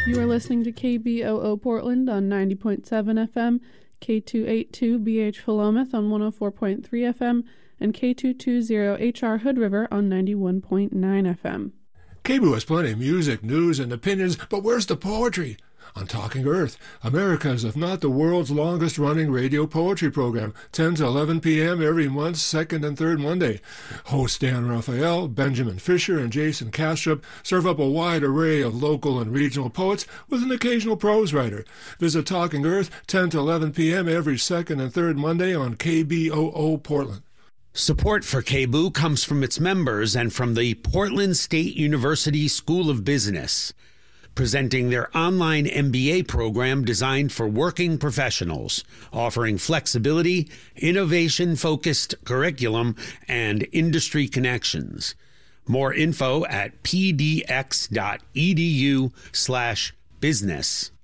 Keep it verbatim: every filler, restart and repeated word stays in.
You are listening to K B O O Portland on ninety point seven F M, K two eighty-two B H Philomath on one oh four point three F M, and K two twenty H R Hood River on ninety-one point nine F M. K B O O has plenty of music, news, and opinions, but where's the poetry? On Talking Earth, America's, if not the world's longest-running radio poetry program, ten to eleven p.m. every month, second and third Monday. Hosts Dan Raphael, Benjamin Fisher, and Jason Kastrup serve up a wide array of local and regional poets with an occasional prose writer. Visit Talking Earth, ten to eleven p.m. every second and third Monday on K B O O Portland. Support for K B O O comes from its members and from the Portland State University School of Business, presenting their online M B A program designed for working professionals, offering flexibility, innovation-focused curriculum, and industry connections. More info at pdx.edu slash business.